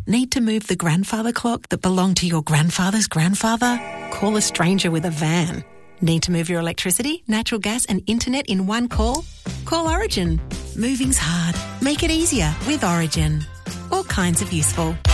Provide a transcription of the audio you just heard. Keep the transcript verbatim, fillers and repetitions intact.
Need to move the grandfather clock that belonged to your grandfather's grandfather? Call a stranger with a van. Need to move your electricity, natural gas and internet in one call? Call Origin. Moving's hard. Make it easier with Origin. All kinds of useful.